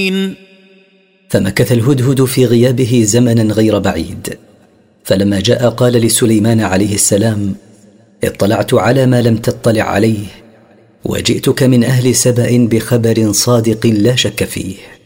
فمكث الهدهد في غيابه زمنا غير بعيد، فلما جاء قال لسليمان عليه السلام: اطلعت على ما لم تطلع عليه، وجئتك من أهل سبأ بخبر صادق لا شك فيه.